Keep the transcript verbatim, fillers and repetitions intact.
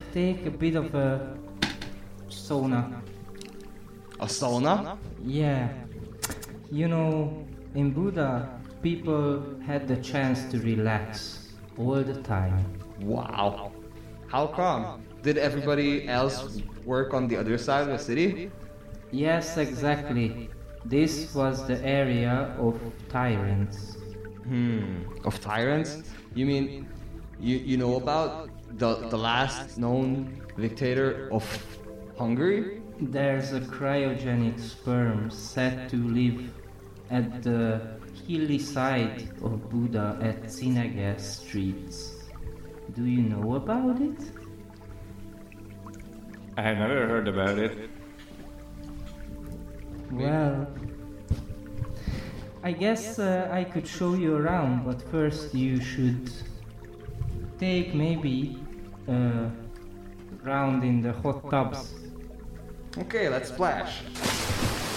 take a bit of a sauna. A sauna? Yeah. You know, in Buddha, people had the chance to relax all the time. Wow. How come? Did everybody else work on the other side of the city? Yes, exactly. This was the area of tyrants. Hmm. Of tyrants? You mean you you know about the the last known dictator of Hungary? There's a cryogenic sperm said to live at the hilly side of Buddha at Sinagas streets. Do you know about it? I have never heard about it. Well, I guess uh, I could show you around, but first you should take maybe a round in the hot tubs. Okay, let's splash.